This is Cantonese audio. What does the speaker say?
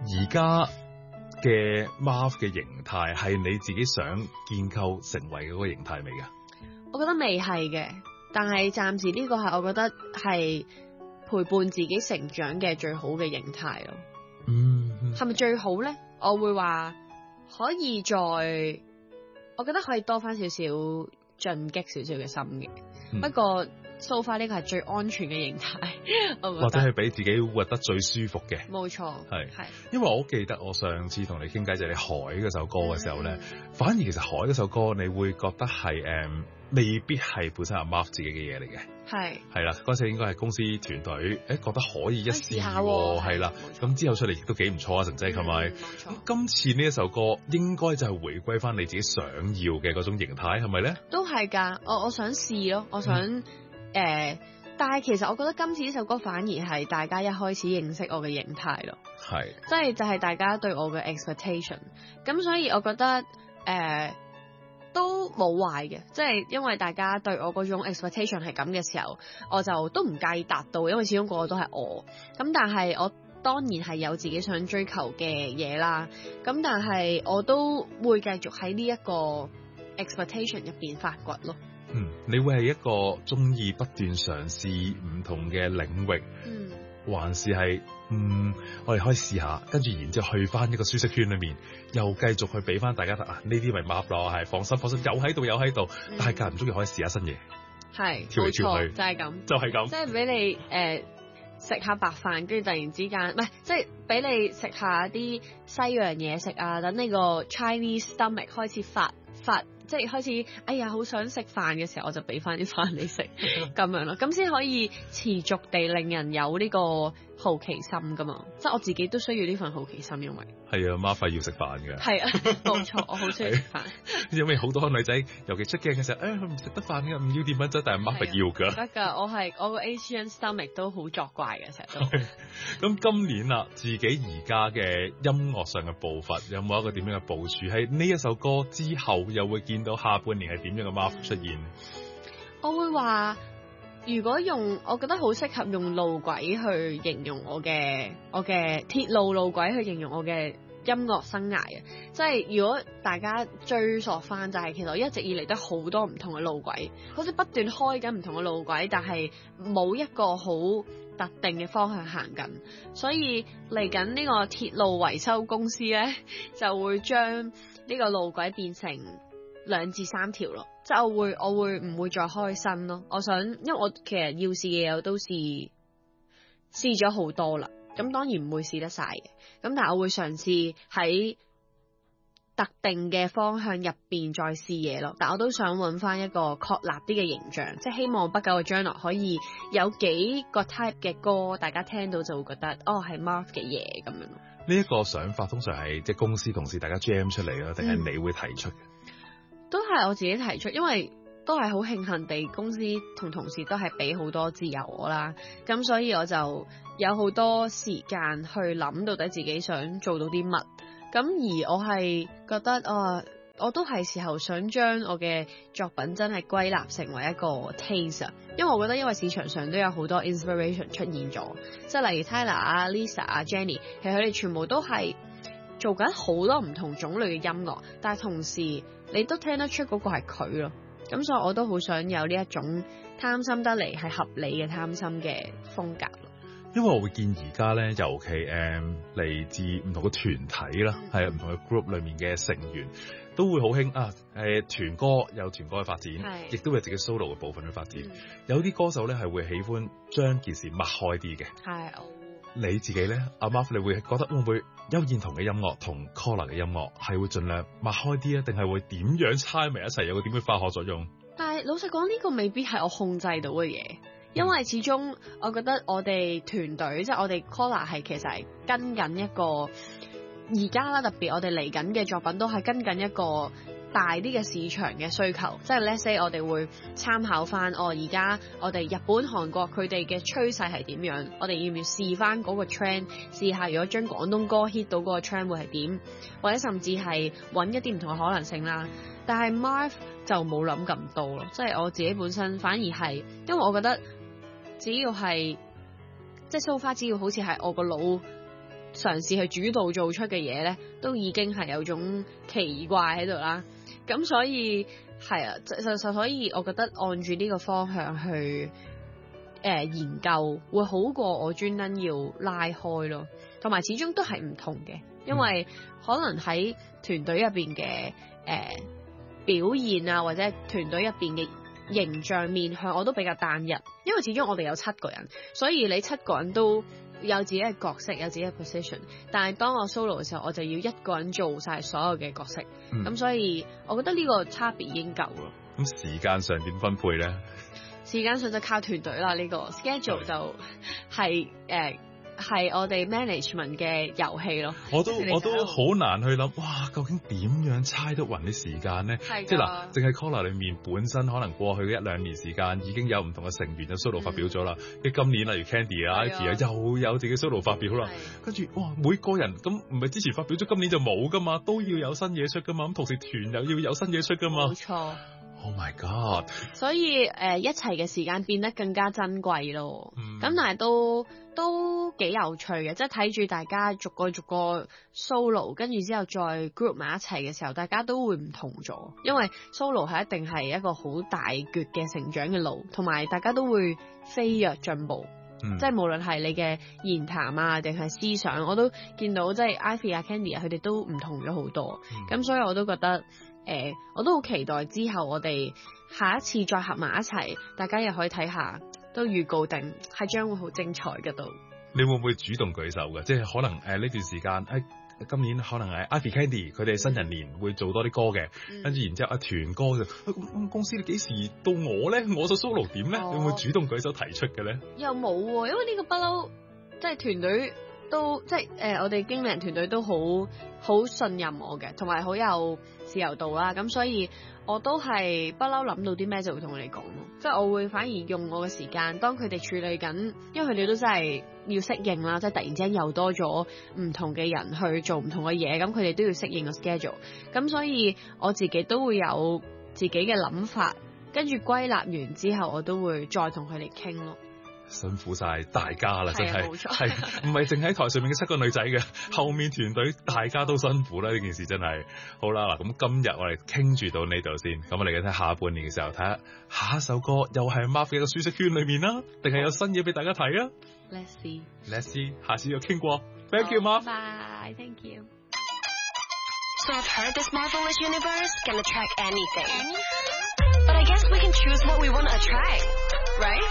而家嘅 Marv 嘅形態係你自己想建構成為嗰個形態未㗎？ 我覺得未係嘅，但係暫時呢個係我覺得係陪伴自己成長嘅最好嘅形態咯。係咪最好咧？我會話可以再，我覺得可以多翻少少進擊少少嘅心嘅。不過so far呢個係最安全嘅形態，或者係俾自己活得最舒服嘅。 冇錯，係。 因為我好記得我上次同你傾偈就係你海嗰首歌嘅時候咧，反而其實海嗰首歌你會覺得係未必係本身阿 Marv 自己嘅嘢嚟嘅。係啦，嗰時應該係公司團隊覺得可以一試喎，係啦。咁之後出嚟亦都幾唔錯啊，成績係咪？咁今次呢一首歌應該就係回歸翻你自己想要嘅嗰種形態，係咪咧？ 都係㗎，我想試咯，我想但係其實我覺得今次呢首歌反而係大家一開始認識我嘅形態咯，即係就係大家對我嘅 expectation， 咁所以我覺得都冇壞嘅，即係因為大家對我嗰種 expectation 係咁嘅時候，我就都唔介意達到，因為始終個個都係我，咁但係我當然係有自己想追求嘅嘢啦，咁但係我都會繼續喺呢一個 expectation 入邊發掘咯。 你會係一個中意不斷嘗試唔同嘅領域，還是係我哋可以試下，跟住然之後去翻一個舒適圈裏面，又繼續去俾翻大家呢啲咪 Marv 咯，係放心，有喺度，但係間唔中又可以試下新嘢， 係跳嚟跳去， 就係咁， 即係俾你食下白飯，跟住突然之間，唔係即係俾你食下啲西洋嘢食啊，等你個 Chinese stomach 開始發。即係開始，哎呀，好想食飯嘅時候，我就俾翻啲飯你食，咁樣咯，咁先可以持續地令人有呢個好奇心噶嘛。即係我自己都需要呢份好奇心，因為係啊，Marv要食飯嘅。 係啊，冇錯，我好需要食飯。 因為好多女仔，尤其出鏡嘅時候，佢唔食得飯嘅，唔要澱粉質，但係 Marv要㗎。 得㗎，我個 Asian stomach 都好作怪嘅，成日都。 咁今年啦，自己而家嘅音樂上嘅步伐有冇一個點樣嘅部署？喺呢一首歌之後，又會見到下半年係點樣嘅 Marv 出現？ 我會話，如果我覺得好適合用路軌去形容我嘅鐵路軌去形容我嘅音樂生涯啊！即係如果大家追溯翻，就係其實我一直以嚟都好多唔同嘅路軌，好似不斷開緊唔同嘅路軌，但係冇一個好特定嘅方向行緊，所以嚟緊呢個鐵路維修公司咧，就會將呢個路軌變成2至3條咯，即係我會唔會再開新咯？我想，因為我其實要試嘅嘢我都試咗好多啦，咁當然唔會試得晒嘅，咁但係我會嘗試喺特定嘅方向入邊再試嘢咯。但我都想揾翻一個確立啲嘅形象，即係希望不久嘅將來可以有幾個 type 嘅歌，大家聽到就會覺得係 Marv 嘅嘢咁樣咯。 呢一個想法通常係即係公司同事大家 jam 出嚟啦，定係你會提出嘅？ 都係我自己提出，因為都係好慶幸地公司同同事都係俾好多自由我啦，咁所以我就有好多時間去諗到底自己想做到啲乜，咁而我係覺得我都係時候想將我嘅作品真係歸納成為一個 taste， 因為我覺得因為市場上都有好多 inspiration 出現咗，即係例如 Tyler 啊、Lisa 啊、Jenny， 其實佢哋全部都係做緊好多唔同種類嘅音樂，但係同時你都聽得出嗰個係佢咯，咁所以我都好想有呢一種貪心得嚟係合理嘅貪心嘅風格咯。 因為我會見而家咧，尤其嚟自唔同嘅團體啦，係唔同嘅 group 裏面嘅成員都會好興團歌有團歌嘅發展，亦都有自己 solo 嘅部分去發展。有啲歌手咧係會喜歡將件事擘開啲嘅。係。你自己咧，阿 Marv 你會覺得會唔會邱燕彤嘅音樂同 Collar 嘅音樂係會盡量擘開啲啊，定係會點樣猜埋一齊，有個點樣化學作用？ 但係老實講，呢個未必係我控制到嘅嘢，因為始終我覺得我哋團隊即係我哋 Collar 係其實係跟緊一個而家啦，特別我哋嚟緊嘅作品都係跟緊一個大啲嘅市場嘅需求，即係 let's say 我哋會參考翻而家我哋日本、韓國佢哋嘅趨勢係點樣，我哋要唔要試翻嗰個 trend， 試下如果將廣東歌 hit 到嗰個 trend 會係點，或者甚至係揾一啲唔同嘅可能性啦。但係 Marv 就冇諗咁多咯，即係我自己本身反而係，因為我覺得只要係即係 so far，只要好似係我個腦嘗試去主導做出嘅嘢咧，都已經係有種奇怪喺度啦。咁所以係啊，所以我覺得按住呢個方向去研究會好過我專登要拉開咯。同埋始終都係唔同嘅，因為可能喺團隊入邊嘅表現啊，或者團隊入邊嘅形象面向我都比較單一，因為始終我哋有7個人，所以你7個人都有自己嘅角色，有自己嘅 position。但係當我 solo 嘅時候，我就要一個人做晒所有嘅角色。咁所以我覺得呢個差別已經夠咯。 咁時間上點分配咧？ 時間上就靠團隊啦，呢個 schedule 就係係我哋 management 嘅遊戲咯。 我都好難去諗，哇！究竟點樣猜得勻啲時間咧？即係嗱，淨係 Collar 裏面本身可能過去嘅1-2年時間已經有唔同嘅成員就 solo 發表咗啦。今年例如 Candy 啊、Ivy 啊又有自己 solo 發表啦。跟住哇，每個人咁唔係之前發表咗，今年就冇噶嘛，都要有新嘢出噶嘛。咁同時團又要有新嘢出噶嘛。冇錯。Oh my god！ 所以一齊嘅時間變得更加珍貴咯。咁但係都幾有趣嘅，即係睇住大家逐個 solo， 跟住之後再 group 埋一齊嘅時候，大家都會唔同咗。因為 solo 係一定係一個好大橛嘅成長嘅路，同埋大家都會飛躍進步。即係無論係你嘅言談啊，定係思想，我都見到即係 Ivy 啊、Candy 啊，佢哋都唔同咗好多。咁所以我都覺得。我都好期待之後我哋下一次再合埋一齊，大家又可以睇下，都預告定係將會好精彩嘅都。你會唔會主動舉手嘅？即係可能呢段時間今年可能係 Ivy Candy 佢哋新人年會做多啲歌嘅，跟住然之後團哥就公司你幾時到我咧？我就 solo 點咧？會唔會主動舉手提出嘅咧？又冇喎，因為呢個不嬲，即係團隊。都即係我哋經理人團隊都好信任我嘅，同埋好有自由度啦。咁所以我都係不嬲諗到啲咩就會同佢哋講咯。即係我會反而用我嘅時間，當佢哋處理緊，因為佢哋都真係要適應啦。即係突然之間又多咗唔同嘅人去做唔同嘅嘢，咁佢哋都要適應個 schedule。咁所以我自己都會有自己嘅諗法，跟住歸納完之後，我都會再同佢哋傾咯。辛苦晒大家啦，真係係唔係淨喺台上面嘅7個女仔嘅，後面團隊大家都辛苦啦，呢件事真係好啦。嗱，咁今日我哋傾住到呢度先，咁我哋睇下半年嘅時候，睇下下一首歌又係 Marv 嘅一個舒適圈裏面啦，定係有新嘢俾大家睇啊 ？Let's see，下次又傾過。Thank you, Marv. Bye, thank you. So I've heard this marvelous universe can attract anything, but I guess we can choose what we want to attract, right?